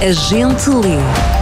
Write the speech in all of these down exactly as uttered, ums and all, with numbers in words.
A gente lê.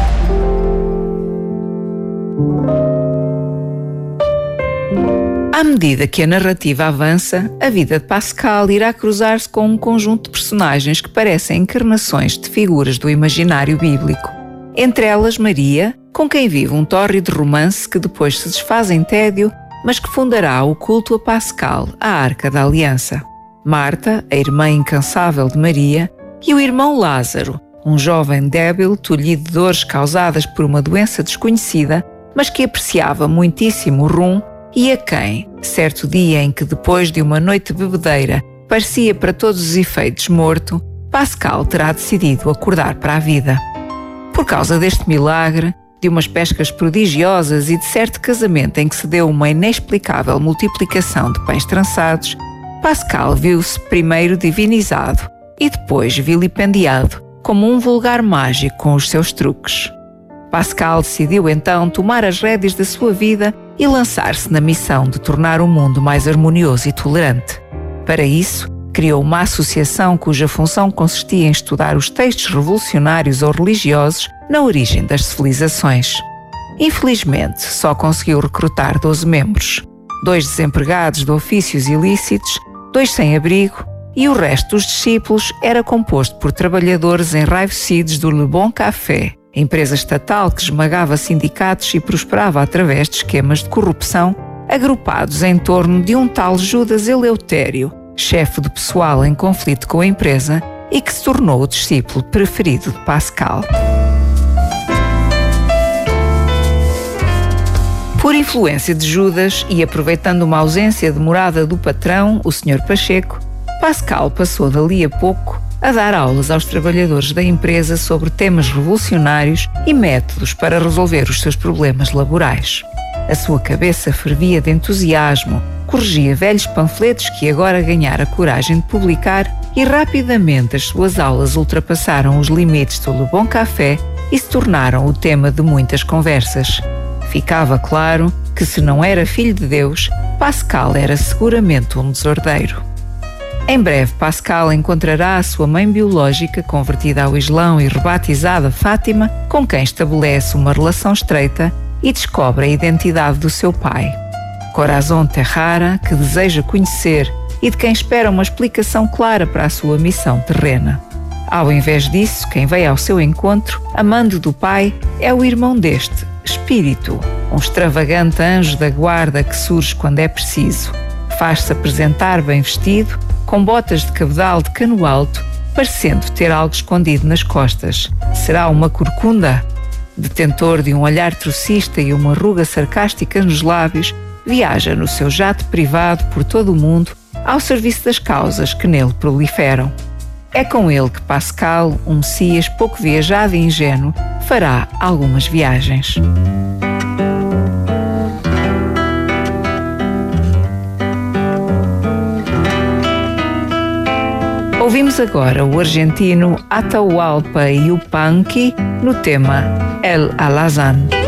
À medida que a narrativa avança, a vida de Pascal irá cruzar-se com um conjunto de personagens que parecem encarnações de figuras do imaginário bíblico. Entre elas Maria, com quem vive um tórrido romance que depois se desfaz em tédio, mas que fundará o culto a Pascal, a Arca da Aliança. Marta, a irmã incansável de Maria, e o irmão Lázaro, um jovem débil, tolhido de dores causadas por uma doença desconhecida, mas que apreciava muitíssimo o rum e a quem, certo dia em que depois de uma noite bebedeira parecia para todos os efeitos morto, Pascal terá decidido acordar para a vida. Por causa deste milagre, de umas pescas prodigiosas e de certo casamento em que se deu uma inexplicável multiplicação de pães trançados, Pascal viu-se primeiro divinizado e depois vilipendiado como um vulgar mágico com os seus truques. Pascal decidiu então tomar as rédeas da sua vida e lançar-se na missão de tornar o mundo mais harmonioso e tolerante. Para isso, criou uma associação cuja função consistia em estudar os textos revolucionários ou religiosos na origem das civilizações. Infelizmente, só conseguiu recrutar doze membros, dois desempregados de ofícios ilícitos, dois sem abrigo, e o resto dos discípulos era composto por trabalhadores enraivecidos do Le Bon Café, empresa estatal que esmagava sindicatos e prosperava através de esquemas de corrupção, agrupados em torno de um tal Judas Eleutério, chefe de pessoal em conflito com a empresa e que se tornou o discípulo preferido de Pascal. Por influência de Judas e aproveitando uma ausência demorada do patrão, o senhor Pacheco, Pascal passou dali a pouco a dar aulas aos trabalhadores da empresa sobre temas revolucionários e métodos para resolver os seus problemas laborais. A sua cabeça fervia de entusiasmo, corrigia velhos panfletos que agora ganhara coragem de publicar e rapidamente as suas aulas ultrapassaram os limites do Le Bon Café e se tornaram o tema de muitas conversas. Ficava claro que se não era filho de Deus, Pascal era seguramente um desordeiro. Em breve, Pascal encontrará a sua mãe biológica, convertida ao Islão e rebatizada Fátima, com quem estabelece uma relação estreita e descobre a identidade do seu pai. Corazon Terrara, que deseja conhecer e de quem espera uma explicação clara para a sua missão terrena. Ao invés disso, quem veio ao seu encontro, amando do pai, é o irmão deste, Espírito, um extravagante anjo da guarda que surge quando é preciso. Faz-se apresentar bem vestido, com botas de cabedal de cano alto, parecendo ter algo escondido nas costas. Será uma corcunda? Detentor de um olhar trocista e uma ruga sarcástica nos lábios, viaja no seu jato privado por todo o mundo ao serviço das causas que nele proliferam. É com ele que Pascal, um Messias pouco viajado e ingênuo, fará algumas viagens. Ouvimos agora o argentino Atahualpa Yupanqui no tema El Alazán.